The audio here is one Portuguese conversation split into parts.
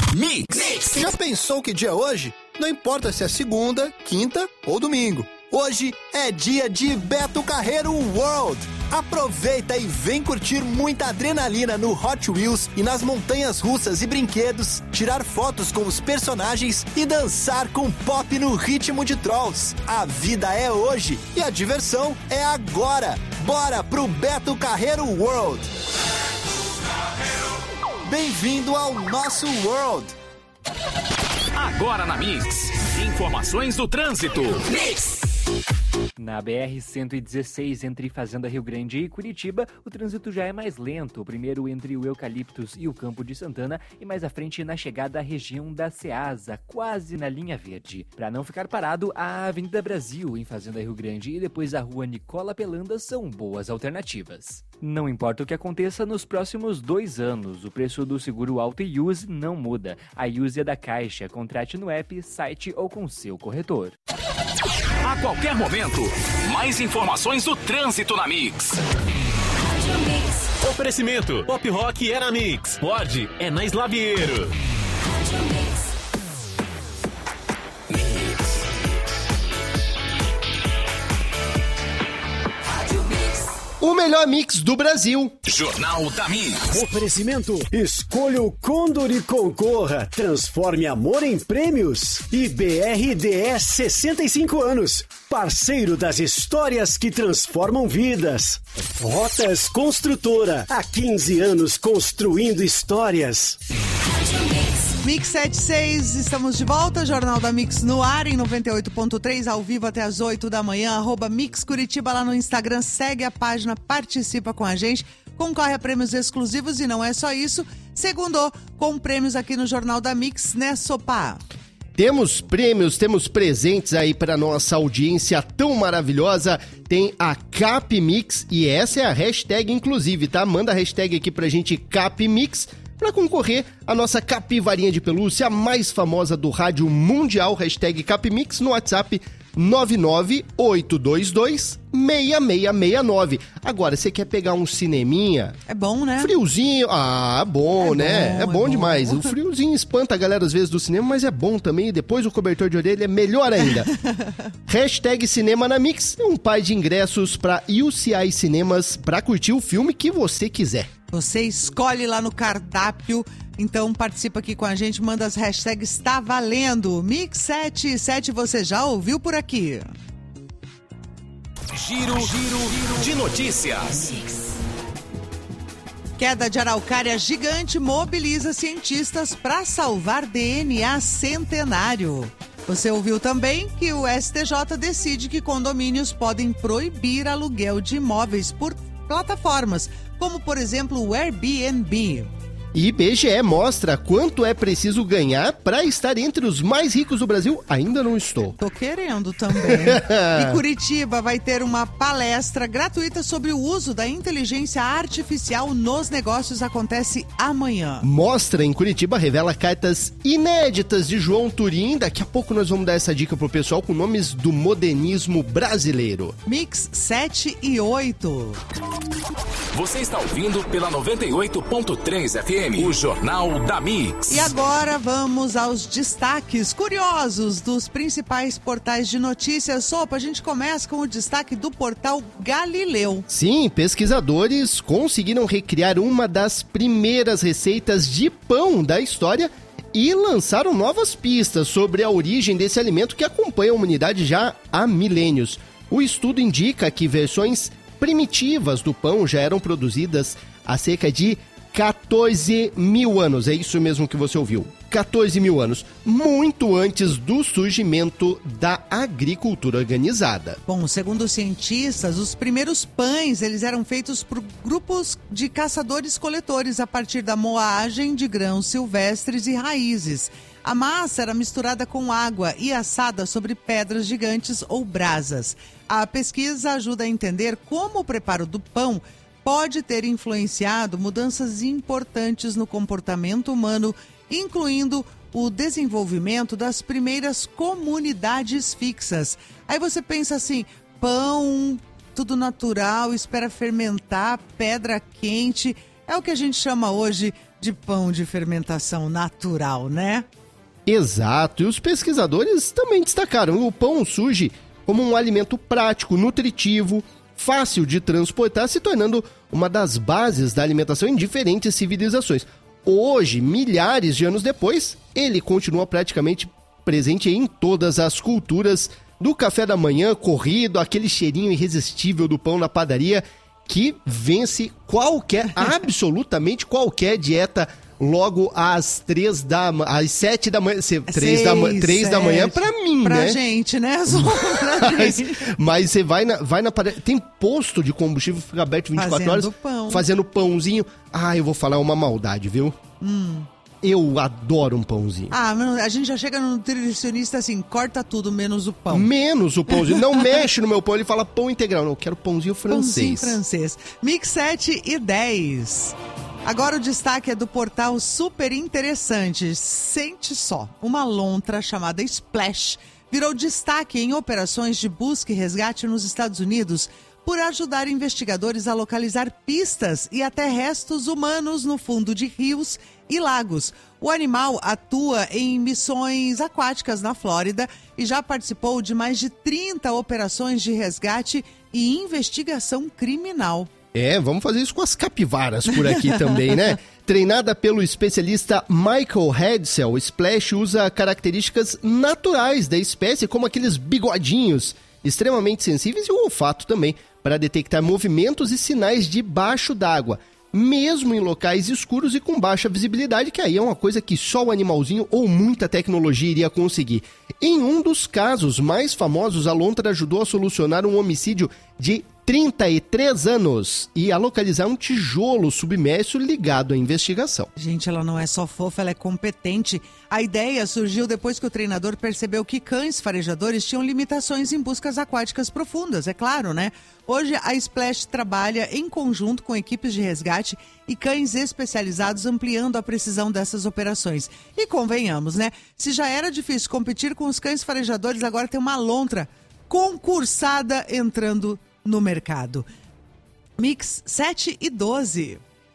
Mix. Já pensou que dia é hoje? Não importa se é segunda, quinta ou domingo. Hoje é dia de Beto Carreiro World. Aproveita e vem curtir muita adrenalina no Hot Wheels e nas montanhas russas e brinquedos, tirar fotos com os personagens e dançar com pop no ritmo de Trolls. A vida é hoje e a diversão é agora. Bora pro Beto Carreiro World. Bem-vindo ao nosso World. Agora na Mix, informações do trânsito. Mix. Na BR-116, entre Fazenda Rio Grande e Curitiba, o trânsito já é mais lento. Primeiro entre o Eucaliptus e o Campo de Santana e mais à frente na chegada à região da Ceasa, quase na linha verde. Para não ficar parado, a Avenida Brasil, em Fazenda Rio Grande, e depois a Rua Nicola Pelanda são boas alternativas. Não importa o que aconteça nos próximos 2 anos, o preço do seguro Auto e Use não muda. A Use é da Caixa. Contrate no app, site ou com seu corretor. A qualquer momento, mais informações do trânsito na Mix. Oferecimento: Pop Rock é na Mix, Ford é na Slaviero. O melhor mix do Brasil. Jornal da Mix. Oferecimento: escolha o Condor e concorra. Transforme amor em prêmios. E BRDS 65 anos. Parceiro das histórias que transformam vidas. Rotas Construtora. Há 15 anos construindo histórias. Mix 76, estamos de volta, Jornal da Mix no ar em 98.3, ao vivo até as 8 da manhã, @Mix Curitiba lá no Instagram, segue a página, participa com a gente, concorre a prêmios exclusivos e não é só isso, segundou com prêmios aqui no Jornal da Mix, né, Sopa? Temos prêmios, temos presentes aí para nossa audiência tão maravilhosa. Tem a Capmix e essa é a hashtag inclusive, tá? Manda a hashtag aqui pra gente, Capmix, para concorrer a nossa capivarinha de pelúcia, a mais famosa do rádio mundial, hashtag Capmix, no WhatsApp 998226669. Agora, você quer pegar um cineminha? É bom, né? Friozinho, bom, né? É bom demais. Bom. O friozinho espanta a galera às vezes do cinema, mas é bom também. E depois o cobertor de orelha é melhor ainda. Hashtag Cinema na Mix é um par de ingressos para UCI Cinemas para curtir o filme que você quiser. Você escolhe lá no cardápio, então participa aqui com a gente, manda as hashtags, tá valendo. Mix 77, você já ouviu por aqui? Giro de notícias. Queda de araucária gigante mobiliza cientistas para salvar DNA centenário. Você ouviu também que o STJ decide que condomínios podem proibir aluguel de imóveis por plataformas, como por exemplo o Airbnb. E IBGE mostra quanto é preciso ganhar para estar entre os mais ricos do Brasil. Ainda não estou. Tô querendo também. E Curitiba vai ter uma palestra gratuita sobre o uso da inteligência artificial nos negócios. Acontece amanhã. Mostra em Curitiba revela cartas inéditas de João Turim. Daqui a pouco nós vamos dar essa dica pro pessoal com nomes do modernismo brasileiro. Mix 7 e 8. Você está ouvindo pela 98.3 FM. O Jornal da Mix. E agora vamos aos destaques curiosos dos principais portais de notícias. Sopa, a gente começa com o destaque do portal Galileu. Sim, pesquisadores conseguiram recriar uma das primeiras receitas de pão da história e lançaram novas pistas sobre a origem desse alimento que acompanha a humanidade já há milênios. O estudo indica que versões primitivas do pão já eram produzidas há cerca de 14 mil anos, é isso mesmo que você ouviu, 14 mil anos, muito antes do surgimento da agricultura organizada. Bom, segundo os cientistas, os primeiros pães, eles eram feitos por grupos de caçadores-coletores a partir da moagem de grãos silvestres e raízes. A massa era misturada com água e assada sobre pedras gigantes ou brasas. A pesquisa ajuda a entender como o preparo do pão pode ter influenciado mudanças importantes no comportamento humano, incluindo o desenvolvimento das primeiras comunidades fixas. Aí você pensa assim, pão, tudo natural, espera fermentar, pedra quente, é o que a gente chama hoje de pão de fermentação natural, né? Exato, e os pesquisadores também destacaram: o pão surge como um alimento prático, nutritivo, fácil de transportar, se tornando uma das bases da alimentação em diferentes civilizações. Hoje, milhares de anos depois, ele continua praticamente presente em todas as culturas, do café da manhã corrido, aquele cheirinho irresistível do pão na padaria, que vence absolutamente qualquer dieta logo às 7 da manhã. 3 da manhã pra mim, pra né? Gente, né? Mas você vai na padaria, tem posto de combustível que fica aberto 24 horas, fazendo pãozinho. Eu vou falar uma maldade, viu? Eu adoro um pãozinho. A gente já chega no nutricionista assim, corta tudo, menos o pão. Menos o pãozinho. Não mexe no meu pão, ele fala pão integral. Não, eu quero pãozinho francês. Pãozinho francês. Mix 7 e 10. Agora o destaque é do portal Super Interessante. Sente só, uma lontra chamada Splash virou destaque em operações de busca e resgate nos Estados Unidos por ajudar investigadores a localizar pistas e até restos humanos no fundo de rios e lagos. O animal atua em missões aquáticas na Flórida e já participou de mais de 30 operações de resgate e investigação criminal. Vamos fazer isso com as capivaras por aqui também, né? Treinada pelo especialista Michael Hedsel, Splash usa características naturais da espécie, como aqueles bigodinhos extremamente sensíveis e o olfato também, para detectar movimentos e sinais debaixo d'água, mesmo em locais escuros e com baixa visibilidade, que aí é uma coisa que só o animalzinho ou muita tecnologia iria conseguir. Em um dos casos mais famosos, a lontra ajudou a solucionar um homicídio de 33 anos e a localizar um tijolo submerso ligado à investigação. Gente, ela não é só fofa, ela é competente. A ideia surgiu depois que o treinador percebeu que cães farejadores tinham limitações em buscas aquáticas profundas, é claro, né? Hoje, a Splash trabalha em conjunto com equipes de resgate e cães especializados, ampliando a precisão dessas operações. E convenhamos, né? Se já era difícil competir com os cães farejadores, agora tem uma lontra concursada entrando no mercado. Mix 7 e 12.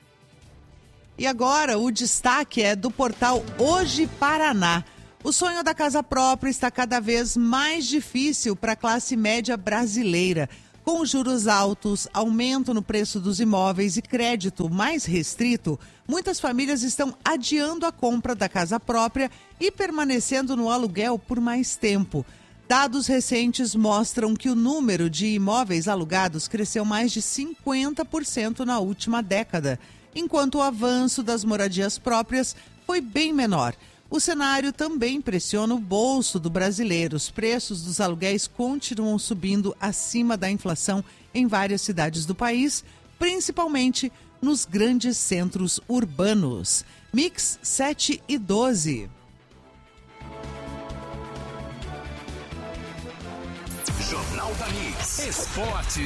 E agora o destaque é do portal Hoje Paraná. O sonho da casa própria está cada vez mais difícil para a classe média brasileira. Com juros altos, aumento no preço dos imóveis e crédito mais restrito, muitas famílias estão adiando a compra da casa própria e permanecendo no aluguel por mais tempo. Dados recentes mostram que o número de imóveis alugados cresceu mais de 50% na última década, enquanto o avanço das moradias próprias foi bem menor. O cenário também pressiona o bolso do brasileiro. Os preços dos aluguéis continuam subindo acima da inflação em várias cidades do país, principalmente nos grandes centros urbanos. Mix 7 e 12. Jornal da Mix. Esporte.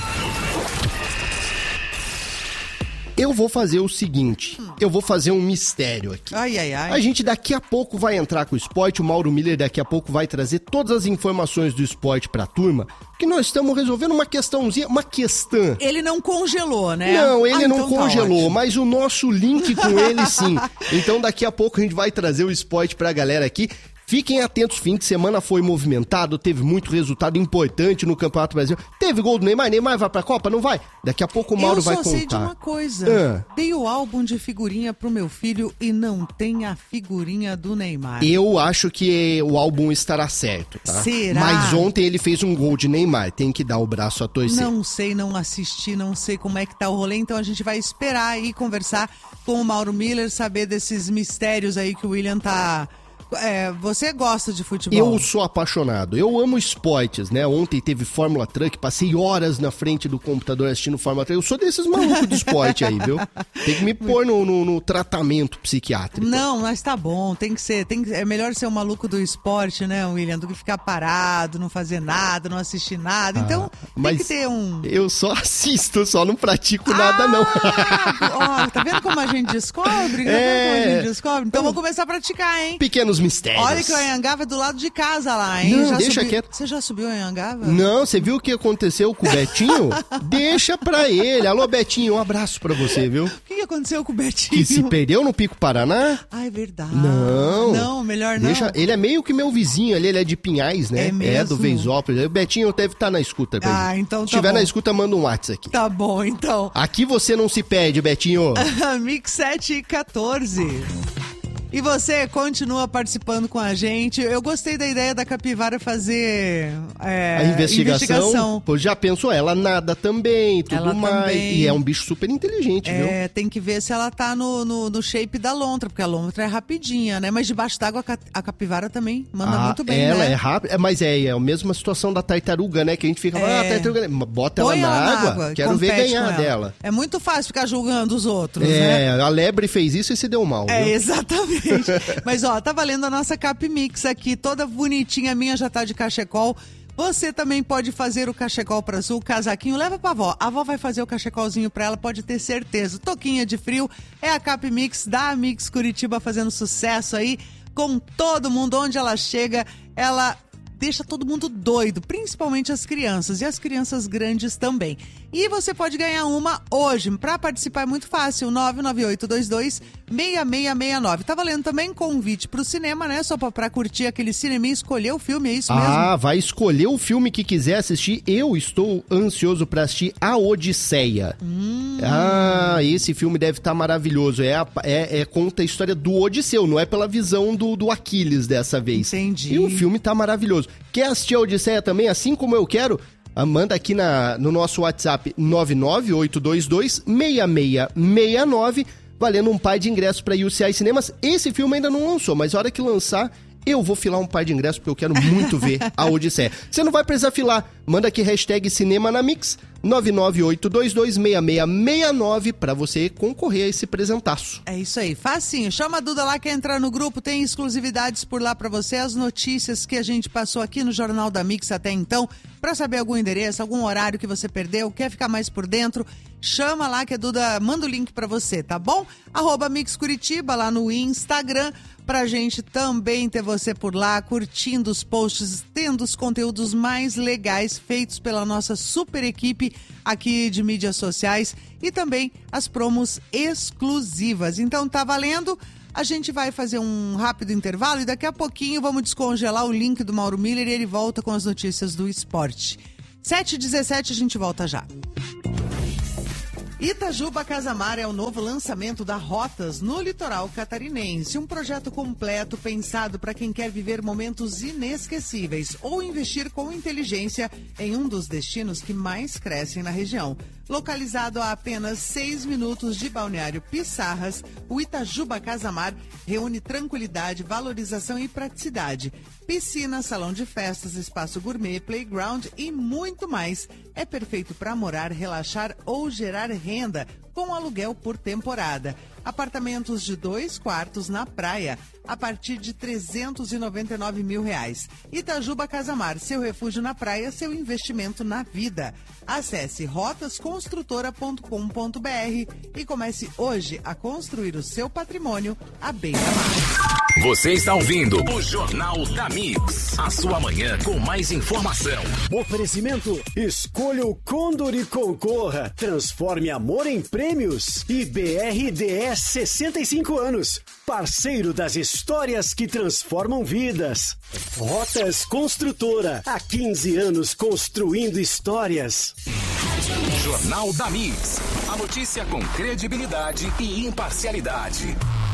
Eu vou fazer o seguinte, eu vou fazer um mistério aqui. A gente daqui a pouco vai entrar com o esporte, o Mauro Miller daqui a pouco vai trazer todas as informações do esporte pra turma, que nós estamos resolvendo uma questãozinha, uma questão. Ele não congelou, né? Não, ele não então congelou, mas o nosso link com ele sim. Então daqui a pouco a gente vai trazer o esporte pra galera aqui. Fiquem atentos, fim de semana foi movimentado, teve muito resultado importante no Campeonato Brasileiro. Teve gol do Neymar, Neymar vai pra Copa? Não vai? Daqui a pouco o Mauro vai contar. Eu só sei de uma coisa, dei o álbum de figurinha pro meu filho e não tem a figurinha do Neymar. Eu acho que o álbum estará certo, tá? Será? Mas ontem ele fez um gol de Neymar, tem que dar o braço a torcer. Não sei, não assisti, não sei como é que tá o rolê, então a gente vai esperar aí conversar com o Mauro Miller, saber desses mistérios aí que o William tá... você gosta de futebol? Eu sou apaixonado, eu amo esportes, né? Ontem teve Fórmula Truck, passei horas na frente do computador assistindo Fórmula Truck. Eu sou desses malucos de esporte aí, viu? Tem que me pôr no tratamento psiquiátrico. Não, mas tá bom, tem que ser, é melhor ser um maluco do esporte, né, William, do que ficar parado, não fazer nada, não assistir nada. Então, tem que ter um... Eu só assisto, só não pratico nada, não. Tá vendo como a gente descobre? Então vamos começar a praticar, hein? Pequenos seus mistérios. Olha que o Anhangaba é do lado de casa lá, hein? Não, deixa quieto. Você já subiu o Anhangaba? Não, você viu o que aconteceu com o Betinho? Deixa pra ele. Alô, Betinho, um abraço pra você, viu? O que aconteceu com o Betinho? Que se perdeu no Pico Paraná? Ah, é verdade. Não, melhor não. Deixa, ele é meio que meu vizinho ali, ele é de Pinhais, né? É mesmo? Do Veisópolis. O Betinho deve estar na escuta. Então tá Se estiver bom. na escuta, manda um WhatsApp aqui. Tá bom, então. Aqui você não se perde, Betinho. Mix 714. E você continua participando com a gente. Eu gostei da ideia da Capivara fazer a investigação. Pô, já pensou, ela nada também, tudo Ela mais. também. E é um bicho super inteligente, viu? Tem que ver se ela tá no shape da lontra, porque a lontra é rapidinha, né? Mas debaixo d'água a capivara também manda muito bem, ela né? é rápida, mas é a mesma situação da tartaruga, né? Que a gente fica, a tartaruga, bota Põe ela na água, quero ver compete ganhar com ela. dela. É muito fácil ficar julgando os outros, né? A lebre fez isso e se deu mal, viu? Exatamente. Mas ó, tá valendo a nossa Cap Mix aqui, toda bonitinha, a minha já tá de cachecol. Você também pode fazer o cachecol pra Azul, casaquinho, leva pra avó. A avó vai fazer o cachecolzinho pra ela, pode ter certeza. Toquinha de frio, é a Cap Mix da Mix Curitiba fazendo sucesso aí com todo mundo. Onde ela chega, ela deixa todo mundo doido, principalmente as crianças e as crianças grandes também. E você pode ganhar uma hoje. Para participar é muito fácil, 99822-6669. Tá valendo também convite pro cinema, né? Só pra curtir aquele cinema e escolher o filme, é isso mesmo? Vai escolher o filme que quiser assistir. Eu estou ansioso pra assistir A Odisseia. Esse filme deve estar maravilhoso. Conta a história do Odisseu, não é pela visão do Aquiles dessa vez. Entendi. E o filme tá maravilhoso. Quer assistir a Odisseia também, assim como eu quero? Manda aqui no nosso WhatsApp 99822-6669, valendo um par de ingressos para UCI Cinemas. Esse filme ainda não lançou, mas a hora que lançar, eu vou filar um par de ingressos porque eu quero muito ver a Odisseia. Você não vai precisar filar, manda aqui hashtag Cinema na Mix, 99822-6669 para você concorrer a esse presentaço. É isso aí, facinho. Chama a Duda lá, quer entrar no grupo, tem exclusividades por lá pra você, as notícias que a gente passou aqui no Jornal da Mix até então, pra saber algum endereço, algum horário que você perdeu, quer ficar mais por dentro, chama lá que a Duda manda o link pra você, tá bom? @Mix Curitiba lá no Instagram, pra gente também ter você por lá, curtindo os posts, tendo os conteúdos mais legais feitos pela nossa super equipe aqui de mídias sociais e também as promos exclusivas. Então tá valendo, a gente vai fazer um rápido intervalo e daqui a pouquinho vamos descongelar o link do Mauro Miller e ele volta com as notícias do esporte. 7h17, a gente volta já. Itajuba Casamar é o novo lançamento da Rotas no litoral catarinense. Um projeto completo pensado para quem quer viver momentos inesquecíveis ou investir com inteligência em um dos destinos que mais crescem na região. Localizado a apenas 6 minutos de Balneário Pissarras, o Itajuba Casamar reúne tranquilidade, valorização e praticidade. Piscina, salão de festas, espaço gourmet, playground e muito mais. É perfeito para morar, relaxar ou gerar renda com aluguel por temporada. Apartamentos de 2 quartos na praia, a partir de R$399 mil. Itajuba Casamar, seu refúgio na praia, seu investimento na vida. Acesse rotasconstrutora.com.br e comece hoje a construir o seu patrimônio à beira-mar. Você está ouvindo o Jornal da Mix, a sua manhã com mais informação. Oferecimento: escolha o Condor e concorra. Transforme amor em prêmios. E BRDS 65 anos. Parceiro das histórias que transformam vidas. Rotas Construtora. Há 15 anos construindo histórias. Jornal da Mix. A notícia com credibilidade e imparcialidade.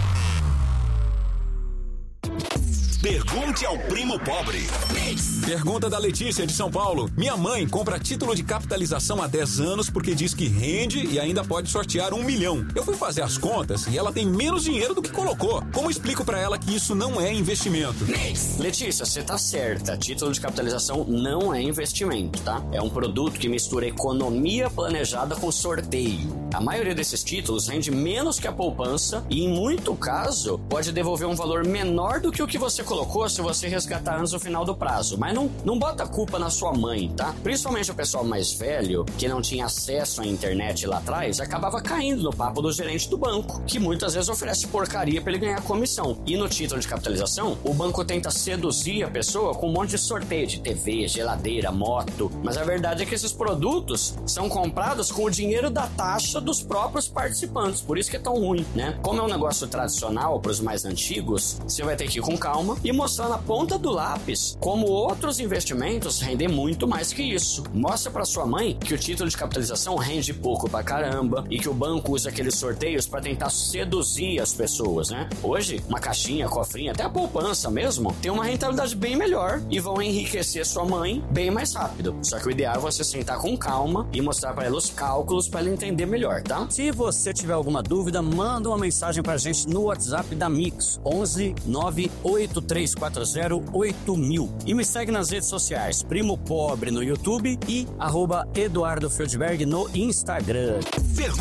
Pergunte ao primo pobre. Pergunta da Letícia de São Paulo. Minha mãe compra título de capitalização há 10 anos porque diz que rende e ainda pode sortear 1 milhão. Eu fui fazer as contas e ela tem menos dinheiro do que colocou. Como explico pra ela que isso não é investimento? Letícia, você tá certa. Título de capitalização não é investimento, tá? É um produto que mistura economia planejada com sorteio. A maioria desses títulos rende menos que a poupança e, em muito caso, pode devolver um valor menor do que o que você colocou se você resgatar antes do final do prazo. Mas não bota a culpa na sua mãe, tá? Principalmente o pessoal mais velho, que não tinha acesso à internet lá atrás, acabava caindo no papo do gerente do banco, que muitas vezes oferece porcaria pra ele ganhar comissão. E no título de capitalização, o banco tenta seduzir a pessoa com um monte de sorteio de TV, geladeira, moto. Mas a verdade é que esses produtos são comprados com o dinheiro da taxa dos próprios participantes. Por isso que é tão ruim, né? Como é um negócio tradicional para os mais antigos, você vai ter que ir com calma e mostrar na ponta do lápis como outros investimentos rendem muito mais que isso. Mostra para sua mãe que o título de capitalização rende pouco pra caramba e que o banco usa aqueles sorteios para tentar seduzir as pessoas, né? Hoje, uma caixinha, cofrinha, até a poupança mesmo, tem uma rentabilidade bem melhor e vão enriquecer sua mãe bem mais rápido. Só que o ideal é você sentar com calma e mostrar para ela os cálculos para ela entender melhor, tá? Se você tiver alguma dúvida, manda uma mensagem pra gente no WhatsApp da Mix, 11 98340 8000. E me segue nas redes sociais, Primo Pobre no YouTube e @EduardoFieldberg no Instagram.